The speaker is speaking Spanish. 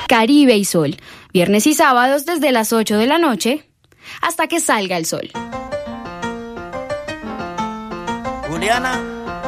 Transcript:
Caribe y Sol, viernes y sábados desde las 8 de la noche hasta que salga el sol. Juliana.